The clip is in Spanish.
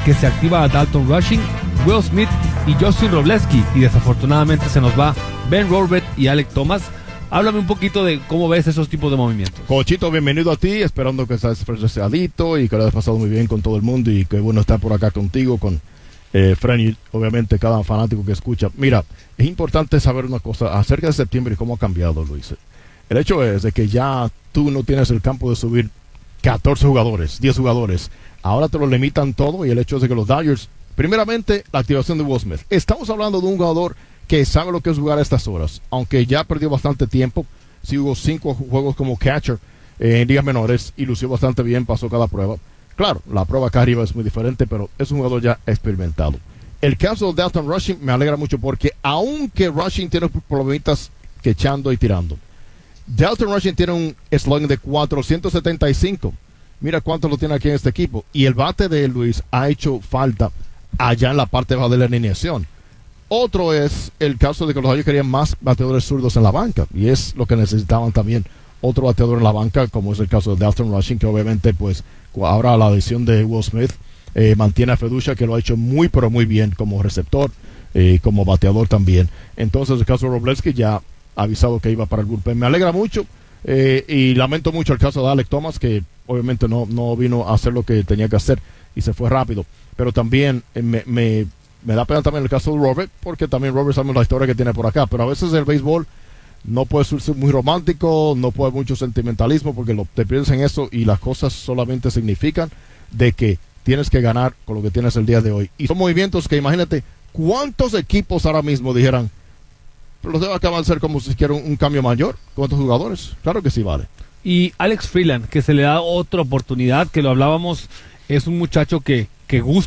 que se activa Dalton Rushing, Will Smith y Justin Robleski, y desafortunadamente se nos va Ben Rorbet y Alec Thomas. Háblame un poquito de cómo ves esos tipos de movimientos. Cochito, bienvenido a ti, esperando que estés fresadito y que lo hayas pasado muy bien con todo el mundo, y que bueno estar por acá contigo, con Fran y obviamente cada fanático que escucha. Mira, es importante saber una cosa acerca de septiembre y cómo ha cambiado, Luis. El hecho es de que ya tú no tienes el campo de subir 14 jugadores, 10 jugadores. Ahora te lo limitan todo, y el hecho es de que los Dodgers, primeramente, la activación de Will Smith. Estamos hablando de un jugador que sabe lo que es jugar a estas horas, aunque ya perdió bastante tiempo. Sí jugó 5 juegos como catcher en ligas menores y lució bastante bien, pasó cada prueba. Claro, la prueba acá arriba es muy diferente, pero es un jugador ya experimentado. El caso de Dalton Rushing me alegra mucho, porque aunque Rushing tiene problemitas que echando y tirando, Dalton Rushing tiene un slogan de 475. Mira cuánto lo tiene aquí en este equipo. Y el bate de Luis ha hecho falta allá en la parte baja de la alineación. Otro es el caso de que los Dodgers querían más bateadores zurdos en la banca, y es lo que necesitaban también, otro bateador en la banca, como es el caso de Dalton Rushing, que obviamente pues ahora la adición de Will Smith mantiene a Feducia, que lo ha hecho muy pero muy bien como receptor, como bateador también. Entonces el caso de Robleski ya ha avisado que iba para el bullpen. Me alegra mucho, y lamento mucho el caso de Alec Thomas, que obviamente no vino a hacer lo que tenía que hacer y se fue rápido. Pero también me da pena también el caso de Robert, porque también Robert sabemos la historia que tiene por acá, pero a veces el béisbol no puede ser muy romántico, no puede mucho sentimentalismo, porque te pierdes en eso y las cosas solamente significan de que tienes que ganar con lo que tienes el día de hoy. Y son movimientos que, imagínate, ¿cuántos equipos ahora mismo dijeran, los debe acabar de ser como si quiera un cambio mayor? ¿Cuántos jugadores? Claro que sí vale. Y Alex Freeland, que se le da otra oportunidad, que lo hablábamos, es un muchacho que gusta